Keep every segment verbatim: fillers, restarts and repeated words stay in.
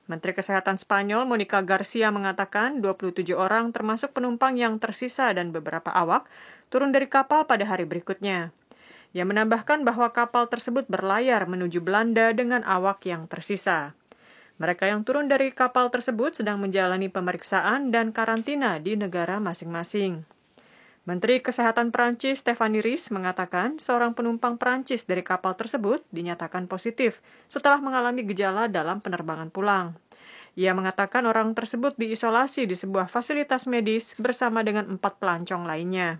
Menteri Kesehatan Spanyol Monica Garcia mengatakan dua puluh tujuh orang termasuk penumpang yang tersisa dan beberapa awak turun dari kapal pada hari berikutnya. Ia menambahkan bahwa kapal tersebut berlayar menuju Belanda dengan awak yang tersisa. Mereka yang turun dari kapal tersebut sedang menjalani pemeriksaan dan karantina di negara masing-masing. Menteri Kesehatan Prancis Stéphanie Ries mengatakan seorang penumpang Prancis dari kapal tersebut dinyatakan positif setelah mengalami gejala dalam penerbangan pulang. Ia mengatakan orang tersebut diisolasi di sebuah fasilitas medis bersama dengan empat pelancong lainnya.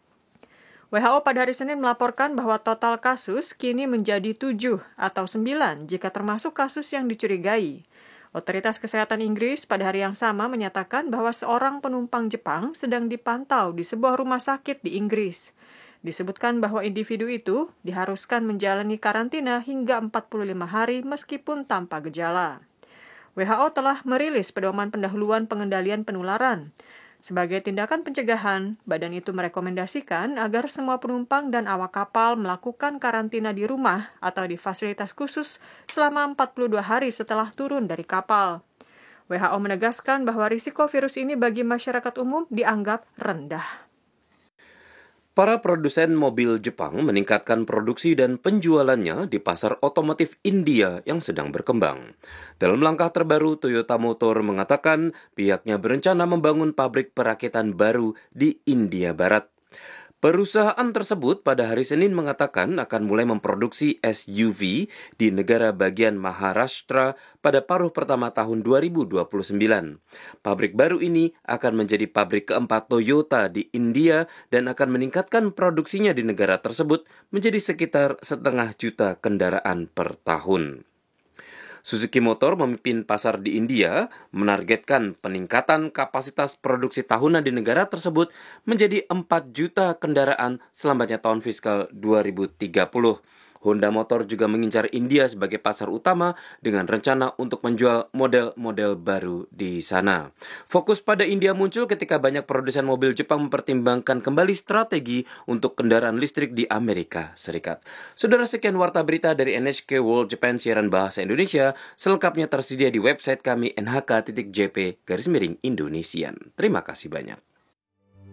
W H O pada hari Senin melaporkan bahwa total kasus kini menjadi tujuh atau sembilan jika termasuk kasus yang dicurigai. Otoritas Kesehatan Inggris pada hari yang sama menyatakan bahwa seorang penumpang Jepang sedang dipantau di sebuah rumah sakit di Inggris. Disebutkan bahwa individu itu diharuskan menjalani karantina hingga empat puluh lima hari meskipun tanpa gejala. W H O telah merilis pedoman pendahuluan pengendalian penularan. Sebagai tindakan pencegahan, badan itu merekomendasikan agar semua penumpang dan awak kapal melakukan karantina di rumah atau di fasilitas khusus selama empat puluh dua hari setelah turun dari kapal. W H O menegaskan bahwa risiko virus ini bagi masyarakat umum dianggap rendah. Para produsen mobil Jepang meningkatkan produksi dan penjualannya di pasar otomotif India yang sedang berkembang. Dalam langkah terbaru, Toyota Motor mengatakan pihaknya berencana membangun pabrik perakitan baru di India Barat. Perusahaan tersebut pada hari Senin mengatakan akan mulai memproduksi S U V di negara bagian Maharashtra pada paruh pertama tahun dua ribu dua puluh sembilan. Pabrik baru ini akan menjadi pabrik keempat Toyota di India dan akan meningkatkan produksinya di negara tersebut menjadi sekitar setengah juta kendaraan per tahun. Suzuki Motor memimpin pasar di India, menargetkan peningkatan kapasitas produksi tahunan di negara tersebut menjadi empat juta kendaraan selambatnya tahun fiskal dua ribu tiga puluh. Honda Motor juga mengincar India sebagai pasar utama dengan rencana untuk menjual model-model baru di sana. Fokus pada India muncul ketika banyak produsen mobil Jepang mempertimbangkan kembali strategi untuk kendaraan listrik di Amerika Serikat. Saudara, sekian warta berita dari N H K World Japan siaran bahasa Indonesia. Selengkapnya tersedia di website kami n h k titik j p garis miring Indonesian. Terima kasih banyak.